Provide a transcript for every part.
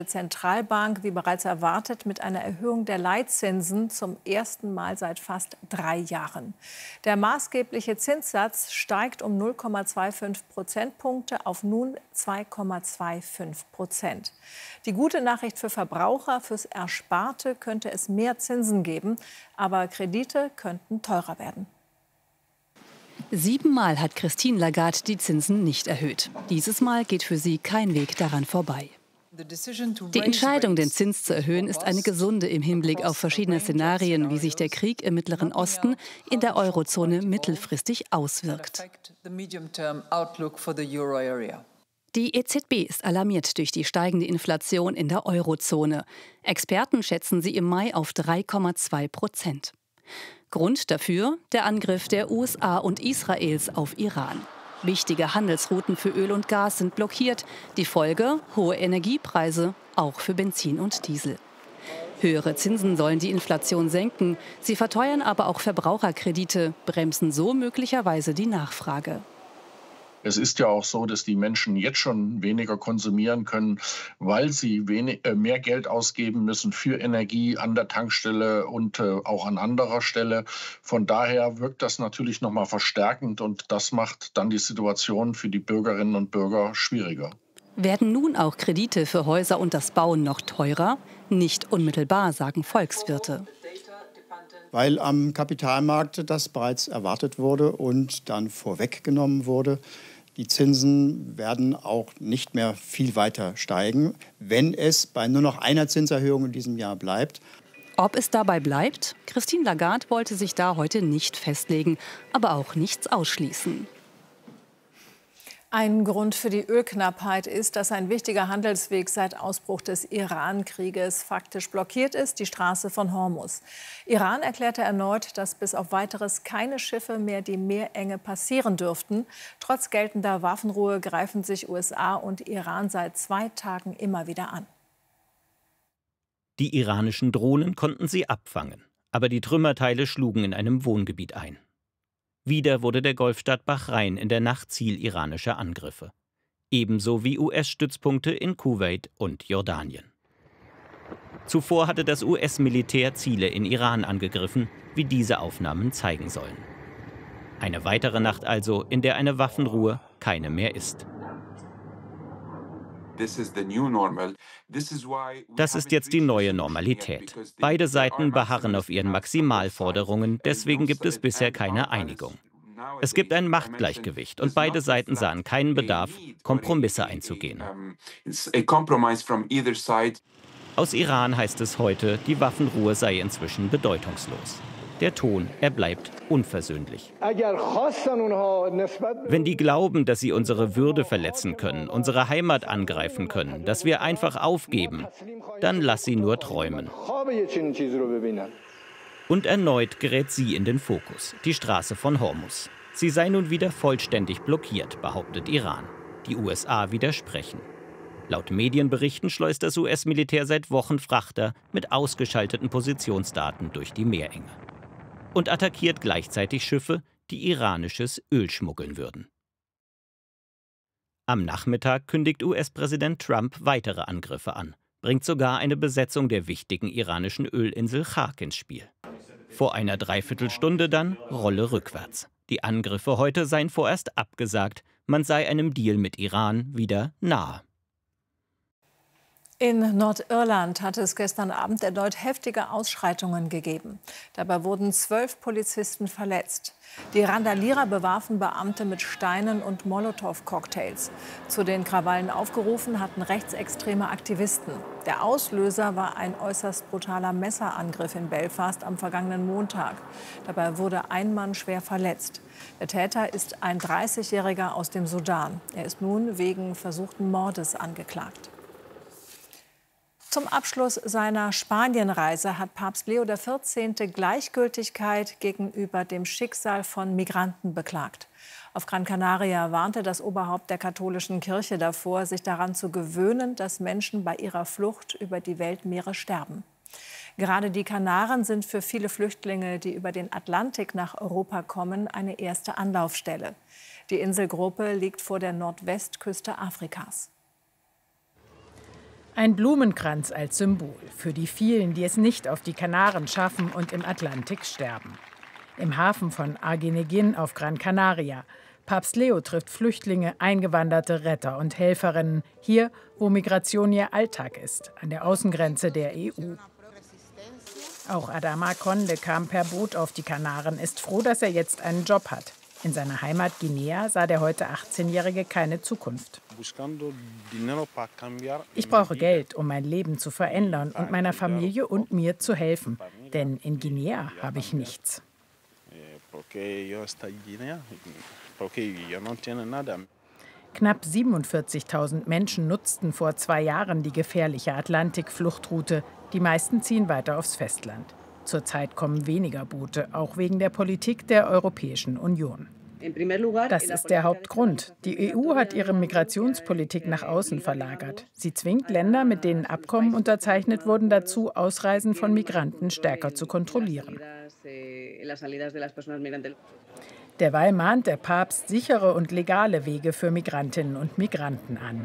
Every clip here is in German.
Zentralbank, wie bereits erwartet, mit einer Erhöhung der Leitzinsen zum ersten Mal seit fast 3 Jahren. Der maßgebliche Zinssatz steigt um 0,25 Prozentpunkte auf nun 2,25%. Die gute Nachricht für Verbraucher: Fürs Ersparte könnte es mehr Zinsen geben, aber Kredite könnten teurer werden. 7-mal hat Christine Lagarde die Zinsen nicht erhöht. Dieses Mal geht für sie kein Weg daran vorbei. Die Entscheidung, den Zins zu erhöhen, ist eine gesunde im Hinblick auf verschiedene Szenarien, wie sich der Krieg im Mittleren Osten in der Eurozone mittelfristig auswirkt. Die EZB ist alarmiert durch die steigende Inflation in der Eurozone. Experten schätzen sie im Mai auf 3,2%. Grund dafür der Angriff der USA und Israels auf Iran. Wichtige Handelsrouten für Öl und Gas sind blockiert. Die Folge: hohe Energiepreise, auch für Benzin und Diesel. Höhere Zinsen sollen die Inflation senken. Sie verteuern aber auch Verbraucherkredite, bremsen so möglicherweise die Nachfrage. Es ist ja auch so, dass die Menschen jetzt schon weniger konsumieren können, weil sie mehr Geld ausgeben müssen für Energie an der Tankstelle und auch an anderer Stelle. Von daher wirkt das natürlich noch mal verstärkend, und das macht dann die Situation für die Bürgerinnen und Bürger schwieriger. Werden nun auch Kredite für Häuser und das Bauen noch teurer? Nicht unmittelbar, sagen Volkswirte. Weil am Kapitalmarkt das bereits erwartet wurde und dann vorweggenommen wurde. Die Zinsen werden auch nicht mehr viel weiter steigen, wenn es bei nur noch einer Zinserhöhung in diesem Jahr bleibt. Ob es dabei bleibt? Christine Lagarde wollte sich da heute nicht festlegen, aber auch nichts ausschließen. Ein Grund für die Ölknappheit ist, dass ein wichtiger Handelsweg seit Ausbruch des Iran-Krieges faktisch blockiert ist, die Straße von Hormuz. Iran erklärte erneut, dass bis auf Weiteres keine Schiffe mehr die Meerenge passieren dürften. Trotz geltender Waffenruhe greifen sich USA und Iran seit 2 Tagen immer wieder an. Die iranischen Drohnen konnten sie abfangen, aber die Trümmerteile schlugen in einem Wohngebiet ein. Wieder wurde der Golfstaat Bahrain in der Nacht Ziel iranischer Angriffe. Ebenso wie US-Stützpunkte in Kuwait und Jordanien. Zuvor hatte das US-Militär Ziele in Iran angegriffen, wie diese Aufnahmen zeigen sollen. Eine weitere Nacht also, in der eine Waffenruhe keine mehr ist. Das ist jetzt die neue Normalität. Beide Seiten beharren auf ihren Maximalforderungen, deswegen gibt es bisher keine Einigung. Es gibt ein Machtgleichgewicht und beide Seiten sahen keinen Bedarf, Kompromisse einzugehen. Aus Iran heißt es heute, die Waffenruhe sei inzwischen bedeutungslos. Der Ton, er bleibt unversöhnlich. Wenn die glauben, dass sie unsere Würde verletzen können, unsere Heimat angreifen können, dass wir einfach aufgeben, dann lass sie nur träumen. Und erneut gerät sie in den Fokus, die Straße von Hormuz. Sie sei nun wieder vollständig blockiert, behauptet Iran. Die USA widersprechen. Laut Medienberichten schleust das US-Militär seit Wochen Frachter mit ausgeschalteten Positionsdaten durch die Meerenge. Und attackiert gleichzeitig Schiffe, die iranisches Öl schmuggeln würden. Am Nachmittag kündigt US-Präsident Trump weitere Angriffe an, bringt sogar eine Besetzung der wichtigen iranischen Ölinsel Chark ins Spiel. Vor einer Dreiviertelstunde dann Rolle rückwärts. Die Angriffe heute seien vorerst abgesagt, man sei einem Deal mit Iran wieder nahe. In Nordirland hat es gestern Abend erneut heftige Ausschreitungen gegeben. Dabei wurden 12 Polizisten verletzt. Die Randalierer bewarfen Beamte mit Steinen und Molotow-Cocktails. Zu den Krawallen aufgerufen hatten rechtsextreme Aktivisten. Der Auslöser war ein äußerst brutaler Messerangriff in Belfast am vergangenen Montag. Dabei wurde ein Mann schwer verletzt. Der Täter ist ein 30-Jähriger aus dem Sudan. Er ist nun wegen versuchten Mordes angeklagt. Zum Abschluss seiner Spanienreise hat Papst Leo XIV. Gleichgültigkeit gegenüber dem Schicksal von Migranten beklagt. Auf Gran Canaria warnte das Oberhaupt der katholischen Kirche davor, sich daran zu gewöhnen, dass Menschen bei ihrer Flucht über die Weltmeere sterben. Gerade die Kanaren sind für viele Flüchtlinge, die über den Atlantik nach Europa kommen, eine erste Anlaufstelle. Die Inselgruppe liegt vor der Nordwestküste Afrikas. Ein Blumenkranz als Symbol für die vielen, die es nicht auf die Kanaren schaffen und im Atlantik sterben. Im Hafen von Arguineguín auf Gran Canaria. Papst Leo trifft Flüchtlinge, Eingewanderte, Retter und Helferinnen. Hier, wo Migration ihr Alltag ist, an der Außengrenze der EU. Auch Adama Conde kam per Boot auf die Kanaren, ist froh, dass er jetzt einen Job hat. In seiner Heimat Guinea sah der heute 18-Jährige keine Zukunft. Ich brauche Geld, um mein Leben zu verändern und meiner Familie und mir zu helfen. Denn in Guinea habe ich nichts. Knapp 47.000 Menschen nutzten vor 2 Jahren die gefährliche Atlantik-Fluchtroute. Die meisten ziehen weiter aufs Festland. Zurzeit kommen weniger Boote, auch wegen der Politik der Europäischen Union. Das ist der Hauptgrund. Die EU hat ihre Migrationspolitik nach außen verlagert. Sie zwingt Länder, mit denen Abkommen unterzeichnet wurden, dazu, Ausreisen von Migranten stärker zu kontrollieren. Derweil mahnt der Papst sichere und legale Wege für Migrantinnen und Migranten an.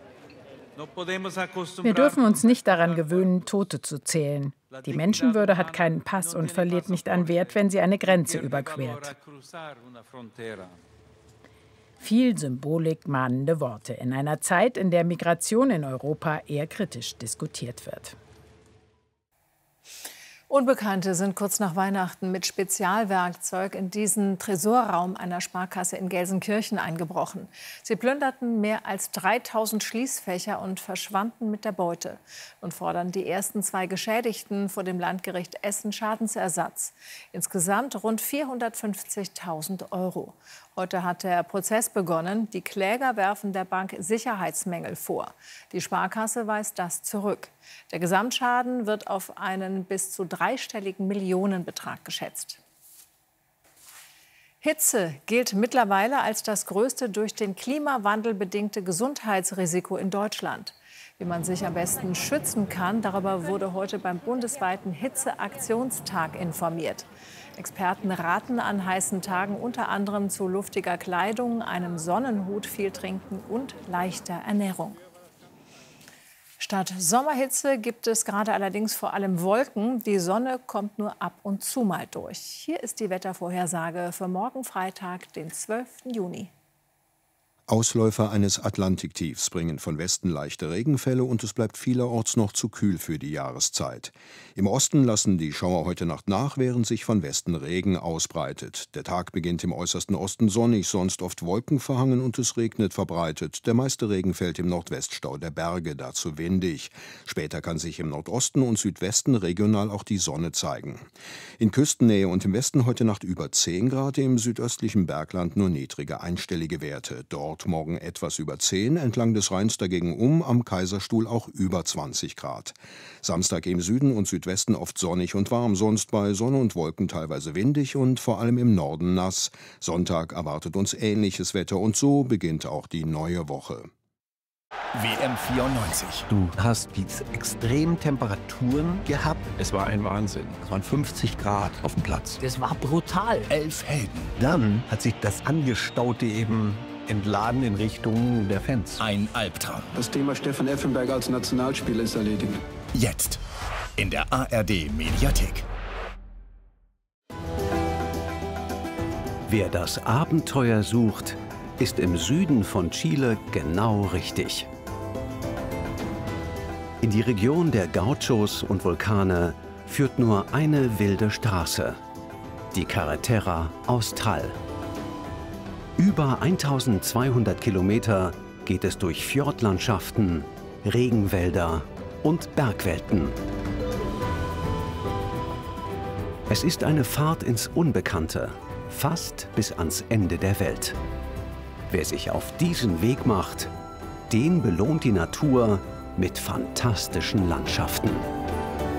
Wir dürfen uns nicht daran gewöhnen, Tote zu zählen. Die Menschenwürde hat keinen Pass und verliert nicht an Wert, wenn sie eine Grenze überquert. Viel Symbolik, mahnende Worte in einer Zeit, in der Migration in Europa eher kritisch diskutiert wird. Unbekannte sind kurz nach Weihnachten mit Spezialwerkzeug in diesen Tresorraum einer Sparkasse in Gelsenkirchen eingebrochen. Sie plünderten mehr als 3000 Schließfächer und verschwanden mit der Beute und fordern die ersten 2 Geschädigten vor dem Landgericht Essen Schadensersatz. Insgesamt rund 450.000 €. Heute hat der Prozess begonnen. Die Kläger werfen der Bank Sicherheitsmängel vor. Die Sparkasse weist das zurück. Der Gesamtschaden wird auf einen bis zu 3-stelligen Millionenbetrag geschätzt. Hitze gilt mittlerweile als das größte durch den Klimawandel bedingte Gesundheitsrisiko in Deutschland. Wie man sich am besten schützen kann, darüber wurde heute beim bundesweiten Hitzeaktionstag informiert. Experten raten an heißen Tagen unter anderem zu luftiger Kleidung, einem Sonnenhut, viel Trinken und leichter Ernährung. Statt Sommerhitze gibt es gerade allerdings vor allem Wolken. Die Sonne kommt nur ab und zu mal durch. Hier ist die Wettervorhersage für morgen Freitag, den 12. Juni. Ausläufer eines Atlantiktiefs bringen von Westen leichte Regenfälle und es bleibt vielerorts noch zu kühl für die Jahreszeit. Im Osten lassen die Schauer heute Nacht nach, während sich von Westen Regen ausbreitet. Der Tag beginnt im äußersten Osten sonnig, sonst oft wolkenverhangen und es regnet verbreitet. Der meiste Regen fällt im Nordweststau der Berge, dazu windig. Später kann sich im Nordosten und Südwesten regional auch die Sonne zeigen. In Küstennähe und im Westen heute Nacht über 10 Grad, im südöstlichen Bergland nur niedrige einstellige Werte. Dort morgen etwas über 10, entlang des Rheins dagegen am Kaiserstuhl auch über 20 Grad. Samstag im Süden und Südwesten oft sonnig und warm, sonst bei Sonne und Wolken teilweise windig und vor allem im Norden nass. Sonntag erwartet uns ähnliches Wetter und so beginnt auch die neue Woche. WM 94. Du hast diese extremen Temperaturen gehabt. Es war ein Wahnsinn. Es waren 50 Grad auf dem Platz. Das war brutal. 11 Helden. Dann hat sich das Angestaute eben entladen in Richtung der Fans. Ein Albtraum. Das Thema Stefan Effenberg als Nationalspieler ist erledigt. Jetzt in der ARD-Mediathek. Wer das Abenteuer sucht, ist im Süden von Chile genau richtig. In die Region der Gauchos und Vulkane führt nur eine wilde Straße, die Carretera Austral. Über 1200 Kilometer geht es durch Fjordlandschaften, Regenwälder und Bergwelten. Es ist eine Fahrt ins Unbekannte, fast bis ans Ende der Welt. Wer sich auf diesen Weg macht, den belohnt die Natur mit fantastischen Landschaften.